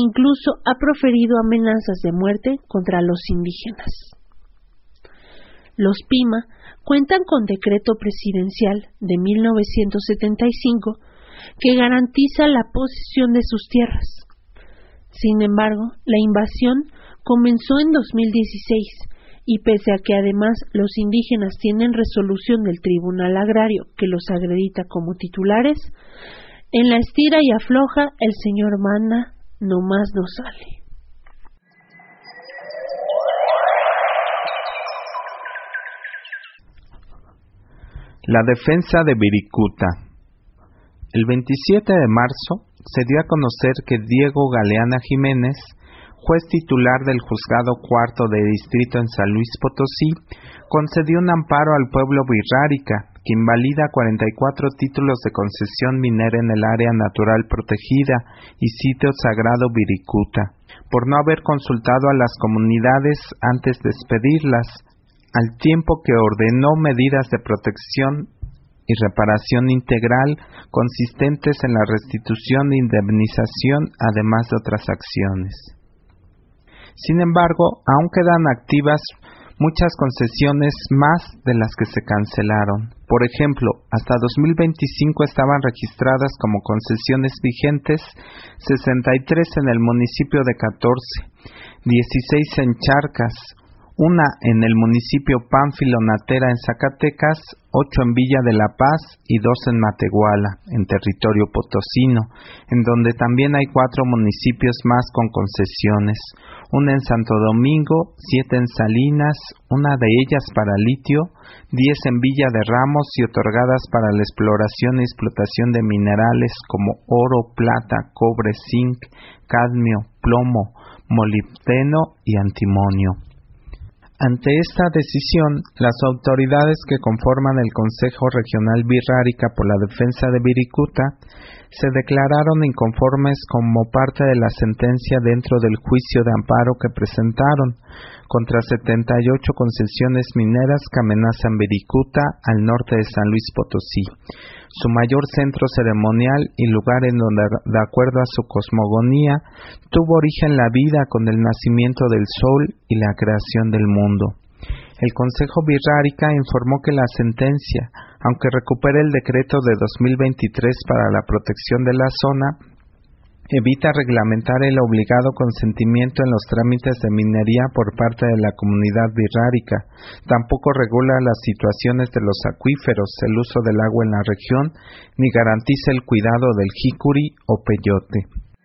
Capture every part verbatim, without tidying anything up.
incluso ha proferido amenazas de muerte contra los indígenas. Los Pima cuentan con decreto presidencial de mil novecientos setenta y cinco que garantiza la posesión de sus tierras. Sin embargo, la invasión comenzó en dos mil dieciséis y pese a que además los indígenas tienen resolución del Tribunal Agrario que los acredita como titulares, en la estira y afloja el señor Mana nomás no sale. La defensa de Viricuta. El veintisiete de marzo se dio a conocer que Diego Galeana Jiménez, juez titular del Juzgado Cuarto de Distrito en San Luis Potosí, concedió un amparo al pueblo Virrárica, que invalida cuarenta y cuatro títulos de concesión minera en el área natural protegida y sitio sagrado Viricuta, por no haber consultado a las comunidades antes de expedirlas, al tiempo que ordenó medidas de protección y reparación integral consistentes en la restitución e indemnización, además de otras acciones. Sin embargo, aún quedan activas muchas concesiones más de las que se cancelaron. Por ejemplo, hasta dos mil veinticinco estaban registradas como concesiones vigentes sesenta y tres en el municipio de Catorce, dieciséis en Charcas, una en el municipio Pánfilo Natera en Zacatecas, ocho en Villa de la Paz y dos en Matehuala, en territorio potosino, en donde también hay cuatro municipios más con concesiones, una en Santo Domingo, siete en Salinas, una de ellas para litio, diez en Villa de Ramos y otorgadas para la exploración y explotación de minerales como oro, plata, cobre, zinc, cadmio, plomo, molibdeno y antimonio. Ante esta decisión, las autoridades que conforman el Consejo Regional Virrárica por la Defensa de Viricuta se declararon inconformes como parte de la sentencia dentro del juicio de amparo que presentaron contra setenta y ocho concesiones mineras que amenazan Viricuta al norte de San Luis Potosí, su mayor centro ceremonial y lugar en donde, de acuerdo a su cosmogonía, tuvo origen la vida con el nacimiento del sol y la creación del mundo. El Consejo Virrárica informó que la sentencia, aunque recupera el decreto de dos mil veintitrés para la protección de la zona, evita reglamentar el obligado consentimiento en los trámites de minería por parte de la comunidad virrárica. Tampoco regula las situaciones de los acuíferos, el uso del agua en la región, ni garantiza el cuidado del jícuri o peyote.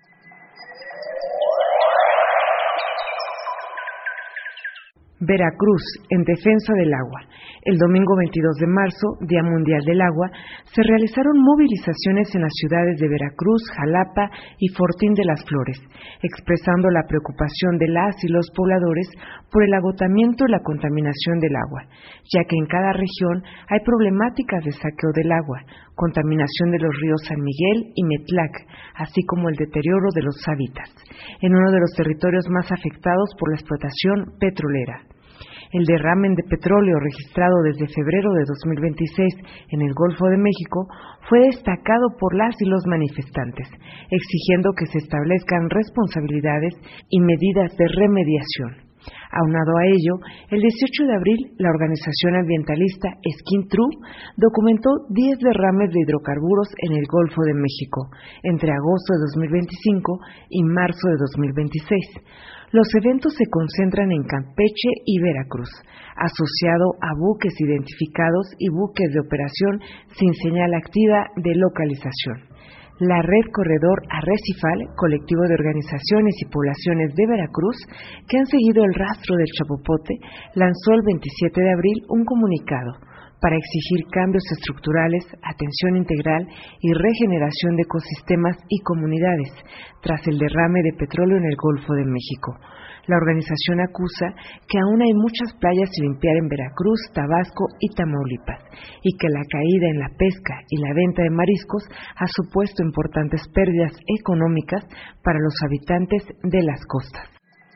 Veracruz, en defensa del agua. El domingo veintidós de marzo, Día Mundial del Agua, se realizaron movilizaciones en las ciudades de Veracruz, Jalapa y Fortín de las Flores, expresando la preocupación de las y los pobladores por el agotamiento y la contaminación del agua, ya que en cada región hay problemáticas de saqueo del agua, contaminación de los ríos San Miguel y Metlac, así como el deterioro de los hábitats, en uno de los territorios más afectados por la explotación petrolera. El derrame de petróleo registrado desde febrero de dos mil veintiséis en el Golfo de México fue destacado por las y los manifestantes, exigiendo que se establezcan responsabilidades y medidas de remediación. Aunado a ello, el dieciocho de abril, la organización ambientalista Skin True documentó diez derrames de hidrocarburos en el Golfo de México entre agosto de dos mil veinticinco y marzo de dos mil veintiséis. Los eventos se concentran en Campeche y Veracruz, asociado a buques identificados y buques de operación sin señal activa de localización. La Red Corredor Arrecifal, colectivo de organizaciones y poblaciones de Veracruz que han seguido el rastro del chapopote, lanzó el veintisiete de abril un comunicado para exigir cambios estructurales, atención integral y regeneración de ecosistemas y comunidades tras el derrame de petróleo en el Golfo de México. La organización acusa que aún hay muchas playas sin limpiar en Veracruz, Tabasco y Tamaulipas, y que la caída en la pesca y la venta de mariscos ha supuesto importantes pérdidas económicas para los habitantes de las costas.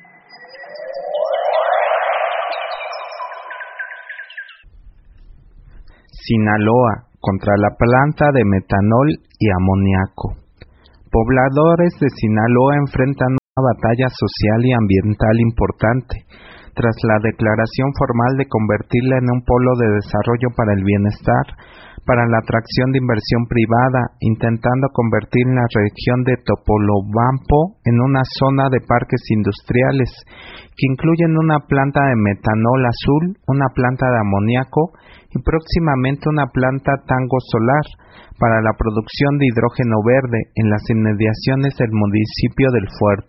Sinaloa, contra la planta de metanol y amoníaco. Pobladores de Sinaloa enfrentan batalla social y ambiental importante, tras la declaración formal de convertirla en un polo de desarrollo para el bienestar, para la atracción de inversión privada, intentando convertir la región de Topolobampo en una zona de parques industriales, que incluyen una planta de metanol azul, una planta de amoníaco y próximamente una planta tango solar para la producción de hidrógeno verde en las inmediaciones del municipio del Fuerte.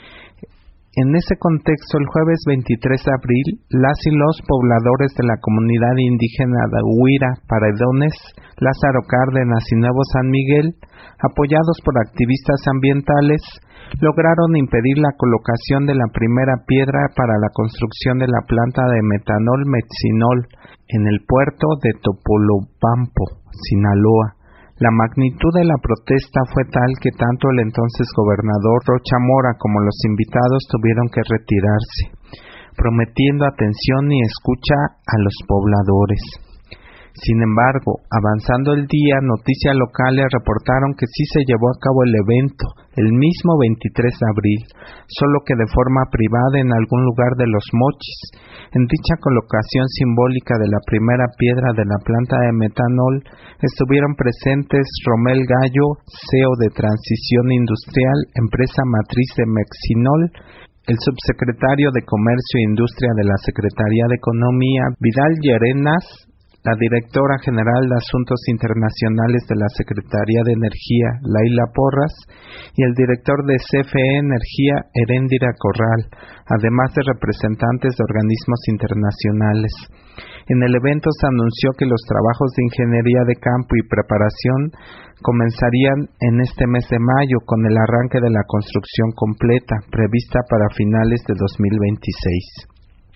En ese contexto, el jueves veintitrés de abril, las y los pobladores de la comunidad indígena de Huira, Paredones, Lázaro Cárdenas y Nuevo San Miguel, apoyados por activistas ambientales, lograron impedir la colocación de la primera piedra para la construcción de la planta de metanol Metsinol en el puerto de Topolobampo, Sinaloa. La magnitud de la protesta fue tal que tanto el entonces gobernador Rocha Mora como los invitados tuvieron que retirarse, prometiendo atención y escucha a los pobladores. Sin embargo, avanzando el día, noticias locales reportaron que sí se llevó a cabo el evento, el mismo veintitrés de abril, solo que de forma privada en algún lugar de Los Mochis. En dicha colocación simbólica de la primera piedra de la planta de metanol, estuvieron presentes Romel Gallo, C E O de Transición Industrial, empresa matriz de Metsinol, el subsecretario de Comercio e Industria de la Secretaría de Economía, Vidal Llerenas, la directora general de Asuntos Internacionales de la Secretaría de Energía, Laila Porras, y el director de C F E Energía, Heréndira Corral, además de representantes de organismos internacionales. En el evento se anunció que los trabajos de ingeniería de campo y preparación comenzarían en este mes de mayo con el arranque de la construcción completa, prevista para finales de dos mil veintiséis.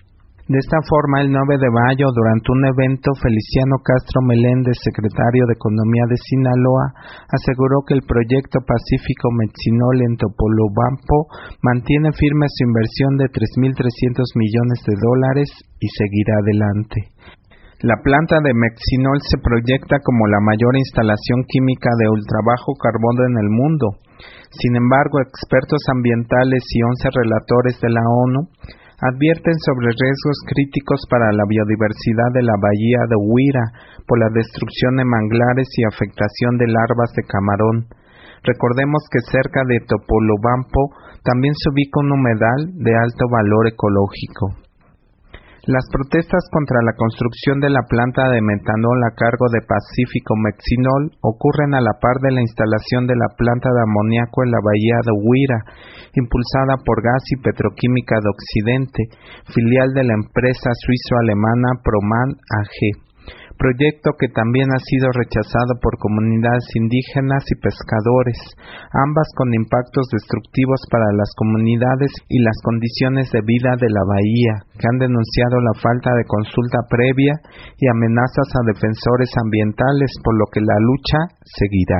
De esta forma, el nueve de mayo, durante un evento, Feliciano Castro Meléndez, secretario de Economía de Sinaloa, aseguró que el proyecto Pacífico Metsinol en Topolobampo mantiene firme su inversión de tres mil trescientos millones de dólares y seguirá adelante. La planta de Metsinol se proyecta como la mayor instalación química de ultrabajo carbono en el mundo. Sin embargo, expertos ambientales y once relatores de la ONU advierten sobre riesgos críticos para la biodiversidad de la bahía de Huira por la destrucción de manglares y afectación de larvas de camarón. Recordemos que cerca de Topolobampo también se ubica un humedal de alto valor ecológico. Las protestas contra la construcción de la planta de metanol a cargo de Pacífico Metsinol ocurren a la par de la instalación de la planta de amoníaco en la bahía de Huira, impulsada por Gas y Petroquímica de Occidente, filial de la empresa suizo-alemana Proman A G, proyecto que también ha sido rechazado por comunidades indígenas y pescadores, ambas con impactos destructivos para las comunidades y las condiciones de vida de la bahía, que han denunciado la falta de consulta previa y amenazas a defensores ambientales, por lo que la lucha seguirá.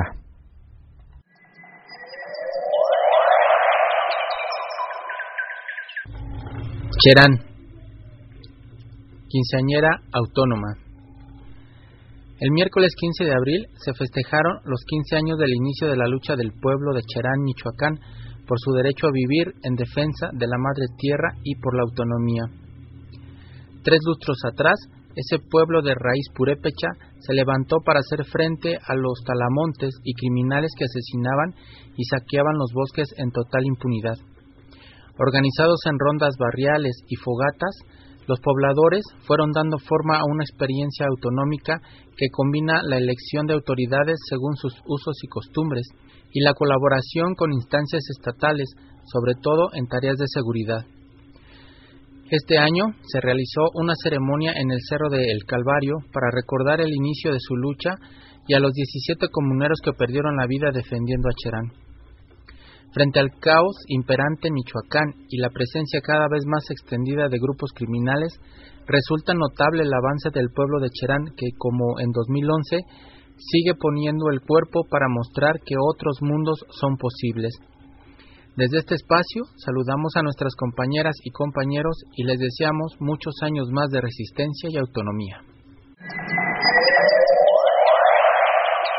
Cherán, quinceañera autónoma. El miércoles quince de abril se festejaron los quince años del inicio de la lucha del pueblo de Cherán, Michoacán, por su derecho a vivir en defensa de la madre tierra y por la autonomía. Tres lustros atrás, ese pueblo de raíz purépecha se levantó para hacer frente a los talamontes y criminales que asesinaban y saqueaban los bosques en total impunidad. Organizados en rondas barriales y fogatas, los pobladores fueron dando forma a una experiencia autonómica que combina la elección de autoridades según sus usos y costumbres y la colaboración con instancias estatales, sobre todo en tareas de seguridad. Este año se realizó una ceremonia en el Cerro de El Calvario para recordar el inicio de su lucha y a los diecisiete comuneros que perdieron la vida defendiendo a Cherán. Frente al caos imperante en Michoacán y la presencia cada vez más extendida de grupos criminales, resulta notable el avance del pueblo de Cherán que, como en dos mil once, sigue poniendo el cuerpo para mostrar que otros mundos son posibles. Desde este espacio saludamos a nuestras compañeras y compañeros y les deseamos muchos años más de resistencia y autonomía.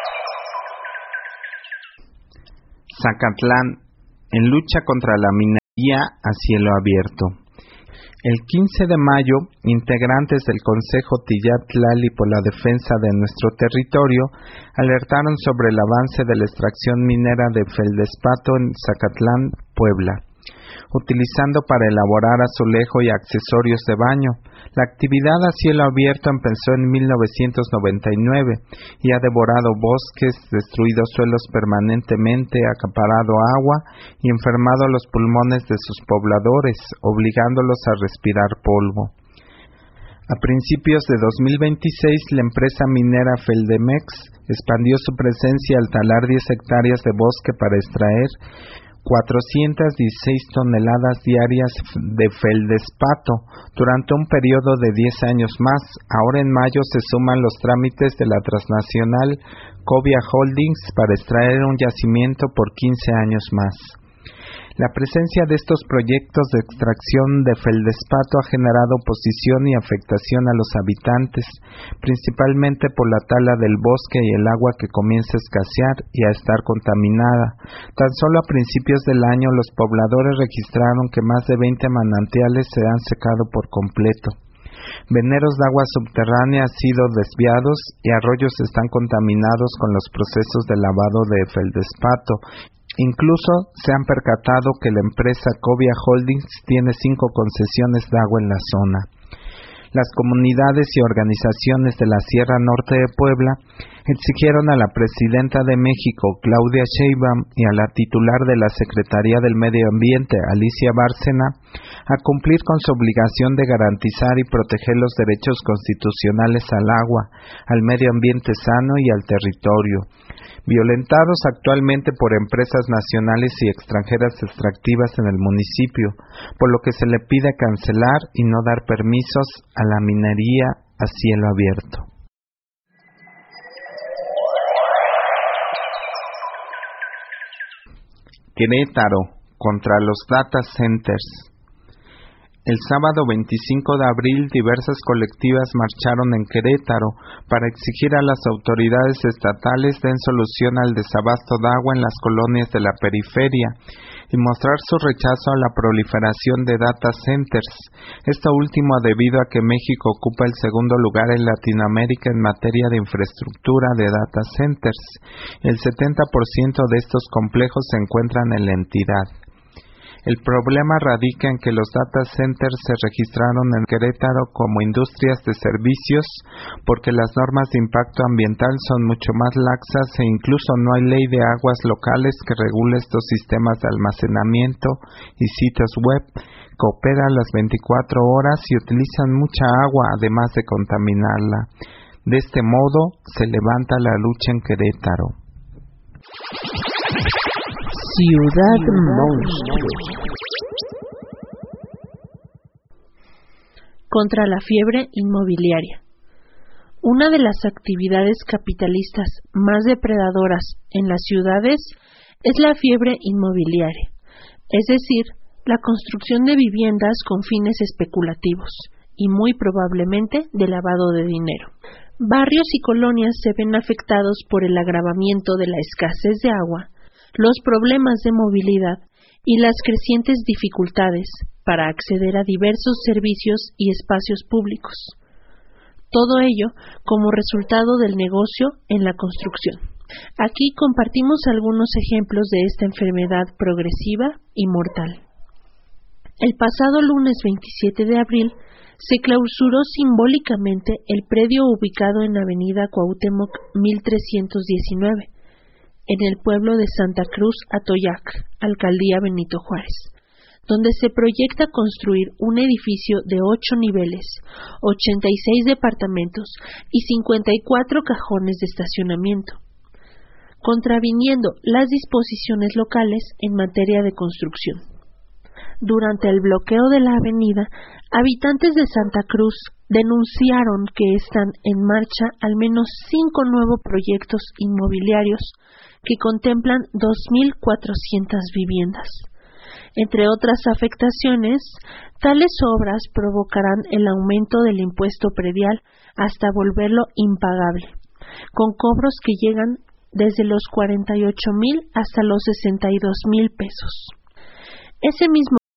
Zacatlán, en lucha contra la minería día a cielo abierto. El quince de mayo, integrantes del Consejo Tiyat-Tlali por la defensa de nuestro territorio alertaron sobre el avance de la extracción minera de feldespato en Zacatlán, Puebla, utilizando para elaborar azulejo y accesorios de baño. La actividad a cielo abierto empezó en mil novecientos noventa y nueve y ha devorado bosques, destruido suelos permanentemente, acaparado agua y enfermado los pulmones de sus pobladores, obligándolos a respirar polvo. A principios de dos mil veintiséis, la empresa minera Feldemex expandió su presencia al talar diez hectáreas de bosque para extraer cuatrocientas dieciséis toneladas diarias de feldespato durante un periodo de diez años más. Ahora en mayo se suman los trámites de la transnacional Cobia Holdings para extraer un yacimiento por quince años más. La presencia de estos proyectos de extracción de feldespato ha generado oposición y afectación a los habitantes, principalmente por la tala del bosque y el agua que comienza a escasear y a estar contaminada. Tan solo a principios del año los pobladores registraron que más de veinte manantiales se han secado por completo. Veneros de agua subterránea han sido desviados y arroyos están contaminados con los procesos de lavado de feldespato. Incluso se han percatado que la empresa Cobia Holdings tiene cinco concesiones de agua en la zona. Las comunidades y organizaciones de la Sierra Norte de Puebla exigieron a la presidenta de México, Claudia Sheinbaum, y a la titular de la Secretaría del Medio Ambiente, Alicia Bárcena, a cumplir con su obligación de garantizar y proteger los derechos constitucionales al agua, al medio ambiente sano y al territorio, violentados actualmente por empresas nacionales y extranjeras extractivas en el municipio, por lo que se le pide cancelar y no dar permisos a la minería a cielo abierto. Querétaro contra los data centers. El sábado veinticinco de abril, diversas colectivas marcharon en Querétaro para exigir a las autoridades estatales den solución al desabasto de agua en las colonias de la periferia y mostrar su rechazo a la proliferación de data centers. Esto último debido a que México ocupa el segundo lugar en Latinoamérica en materia de infraestructura de data centers. El setenta por ciento de estos complejos se encuentran en la entidad. El problema radica en que los data centers se registraron en Querétaro como industrias de servicios porque las normas de impacto ambiental son mucho más laxas e incluso no hay ley de aguas locales que regule estos sistemas de almacenamiento y sitios web que operan las veinticuatro horas y utilizan mucha agua además de contaminarla. De este modo se levanta la lucha en Querétaro. Ciudad Monstruo. Contra la fiebre inmobiliaria. Una de las actividades capitalistas más depredadoras en las ciudades es la fiebre inmobiliaria, es decir, la construcción de viviendas con fines especulativos y muy probablemente de lavado de dinero. Barrios y colonias se ven afectados por el agravamiento de la escasez de agua, los problemas de movilidad y las crecientes dificultades para acceder a diversos servicios y espacios públicos. Todo ello como resultado del negocio en la construcción. Aquí compartimos algunos ejemplos de esta enfermedad progresiva y mortal. El pasado lunes veintisiete de abril se clausuró simbólicamente el predio ubicado en Avenida Cuauhtémoc mil trescientos diecinueve, en el pueblo de Santa Cruz Atoyac, Alcaldía Benito Juárez, donde se proyecta construir un edificio de ocho niveles, ochenta y seis departamentos y cincuenta y cuatro cajones de estacionamiento, contraviniendo las disposiciones locales en materia de construcción. Durante el bloqueo de la avenida, habitantes de Santa Cruz denunciaron que están en marcha al menos cinco nuevos proyectos inmobiliarios que contemplan dos mil cuatrocientas viviendas. Entre otras afectaciones, tales obras provocarán el aumento del impuesto predial hasta volverlo impagable, con cobros que llegan desde los cuarenta y ocho mil hasta los sesenta y dos mil pesos. Ese mismo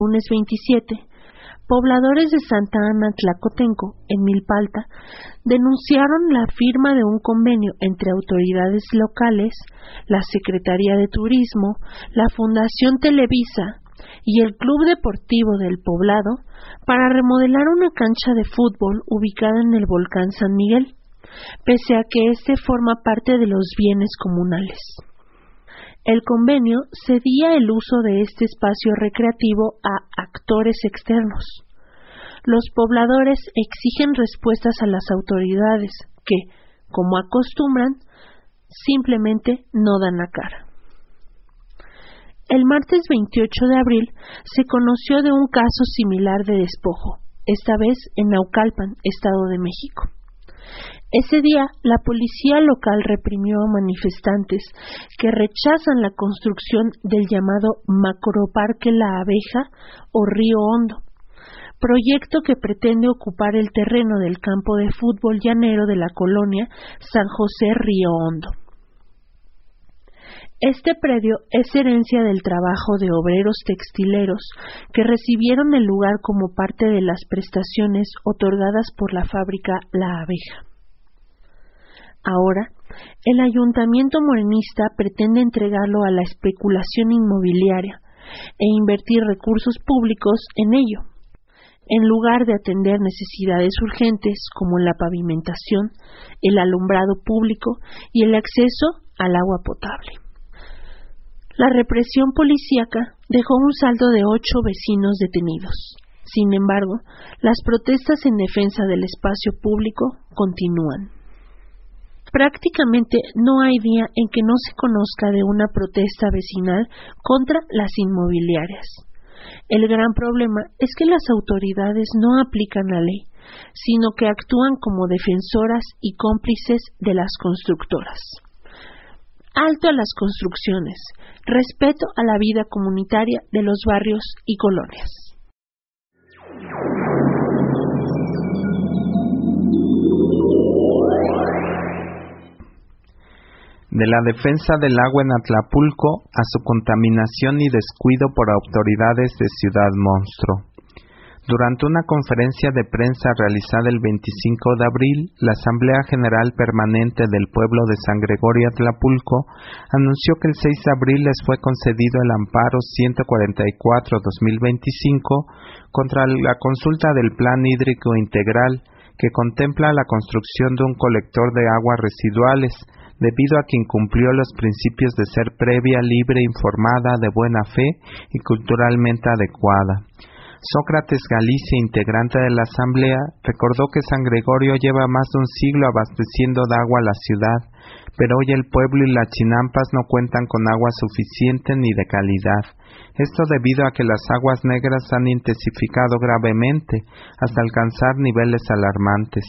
lunes veintisiete, pobladores de Santa Ana Tlacotenco, en Milpalta, denunciaron la firma de un convenio entre autoridades locales, la Secretaría de Turismo, la Fundación Televisa y el Club Deportivo del Poblado para remodelar una cancha de fútbol ubicada en el volcán San Miguel, pese a que éste forma parte de los bienes comunales. El convenio cedía el uso de este espacio recreativo a actores externos. Los pobladores exigen respuestas a las autoridades que, como acostumbran, simplemente no dan la cara. El martes veintiocho de abril se conoció de un caso similar de despojo, esta vez en Naucalpan, Estado de México. Ese día, la policía local reprimió a manifestantes que rechazan la construcción del llamado Macroparque La Abeja o Río Hondo, proyecto que pretende ocupar el terreno del campo de fútbol llanero de la colonia San José Río Hondo. Este predio es herencia del trabajo de obreros textileros que recibieron el lugar como parte de las prestaciones otorgadas por la fábrica La Abeja. Ahora, el ayuntamiento morenista pretende entregarlo a la especulación inmobiliaria e invertir recursos públicos en ello, en lugar de atender necesidades urgentes como la pavimentación, el alumbrado público y el acceso al agua potable. La represión policíaca dejó un saldo de ocho vecinos detenidos. Sin embargo, las protestas en defensa del espacio público continúan. Prácticamente no hay día en que no se conozca de una protesta vecinal contra las inmobiliarias. El gran problema es que las autoridades no aplican la ley, sino que actúan como defensoras y cómplices de las constructoras. Alto a las construcciones, respeto a la vida comunitaria de los barrios y colonias. De la defensa del agua en Atlapulco a su contaminación y descuido por autoridades de Ciudad Monstruo. Durante una conferencia de prensa realizada el veinticinco de abril, la Asamblea General Permanente del Pueblo de San Gregorio Atlapulco anunció que el seis de abril les fue concedido el amparo ciento cuarenta y cuatro guión dos mil veinticinco contra la consulta del Plan Hídrico Integral, que contempla la construcción de un colector de aguas residuales, debido a que incumplió los principios de ser previa, libre, informada, de buena fe y culturalmente adecuada. Sócrates Galicia, integrante de la Asamblea, recordó que San Gregorio lleva más de un siglo abasteciendo de agua a la ciudad, pero hoy el pueblo y las chinampas no cuentan con agua suficiente ni de calidad. Esto debido a que las aguas negras han intensificado gravemente hasta alcanzar niveles alarmantes.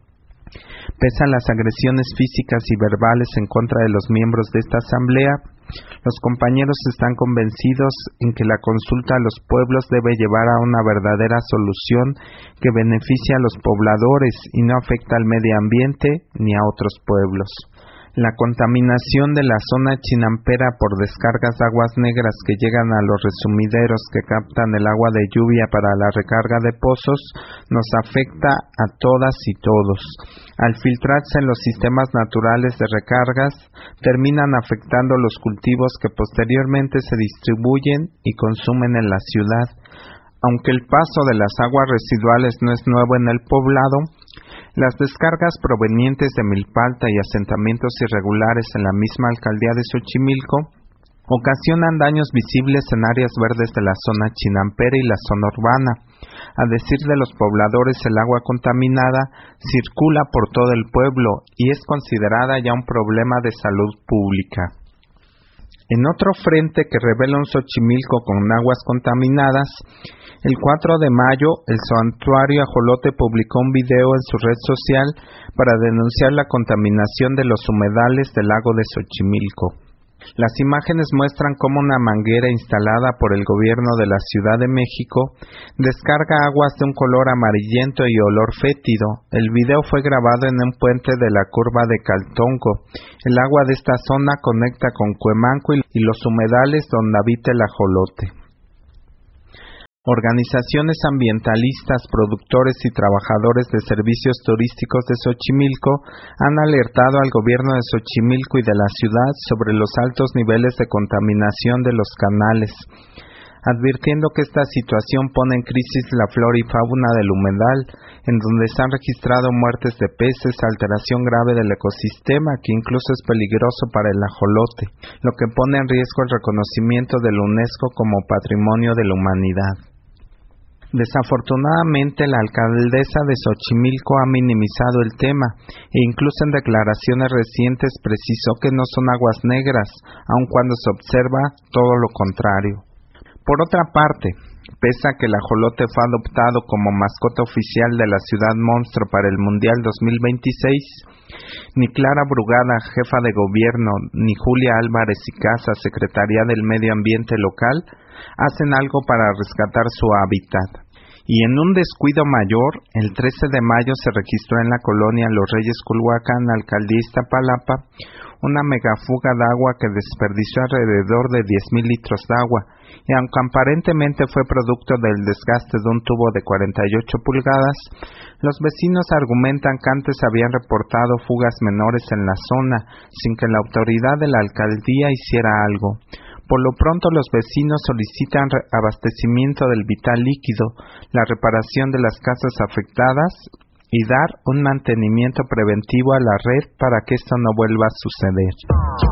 Pese a las agresiones físicas y verbales en contra de los miembros de esta asamblea, los compañeros están convencidos en que la consulta a los pueblos debe llevar a una verdadera solución que beneficie a los pobladores y no afecta al medio ambiente ni a otros pueblos. La contaminación de la zona chinampera por descargas de aguas negras que llegan a los resumideros que captan el agua de lluvia para la recarga de pozos nos afecta a todas y todos. Al filtrarse en los sistemas naturales de recargas, terminan afectando los cultivos que posteriormente se distribuyen y consumen en la ciudad. Aunque el paso de las aguas residuales no es nuevo en el poblado, las descargas provenientes de Milpalta y asentamientos irregulares en la misma alcaldía de Xochimilco ocasionan daños visibles en áreas verdes de la zona chinampera y la zona urbana. A decir de los pobladores, el agua contaminada circula por todo el pueblo y es considerada ya un problema de salud pública. En otro frente que revela un Xochimilco con aguas contaminadas, el cuatro de mayo, el Santuario Ajolote publicó un video en su red social para denunciar la contaminación de los humedales del lago de Xochimilco. Las imágenes muestran cómo una manguera instalada por el gobierno de la Ciudad de México descarga aguas de un color amarillento y olor fétido. El video fue grabado en un puente de la curva de Caltongo. El agua de esta zona conecta con Cuemanco y los humedales donde habita el ajolote. Organizaciones ambientalistas, productores y trabajadores de servicios turísticos de Xochimilco han alertado al gobierno de Xochimilco y de la ciudad sobre los altos niveles de contaminación de los canales, advirtiendo que esta situación pone en crisis la flora y fauna del humedal, en donde se han registrado muertes de peces, alteración grave del ecosistema que incluso es peligroso para el ajolote, lo que pone en riesgo el reconocimiento de la UNESCO como Patrimonio de la Humanidad. Desafortunadamente, la alcaldesa de Xochimilco ha minimizado el tema e incluso en declaraciones recientes precisó que no son aguas negras, aun cuando se observa todo lo contrario. Por otra parte, pese a que el ajolote fue adoptado como mascota oficial de la ciudad monstruo para el Mundial dos mil veintiséis, ni Clara Brugada, jefa de gobierno, ni Julia Álvarez y Casa, secretaría del Medio Ambiente local, hacen algo para rescatar su hábitat. Y en un descuido mayor, el trece de mayo se registró en la colonia Los Reyes Culhuacán, alcaldía Iztapalapa, una megafuga de agua que desperdició alrededor de diez mil litros de agua, y aunque aparentemente fue producto del desgaste de un tubo de cuarenta y ocho pulgadas, los vecinos argumentan que antes habían reportado fugas menores en la zona, sin que la autoridad de la alcaldía hiciera algo. Por lo pronto, los vecinos solicitan abastecimiento del vital líquido, la reparación de las casas afectadas y dar un mantenimiento preventivo a la red para que esto no vuelva a suceder.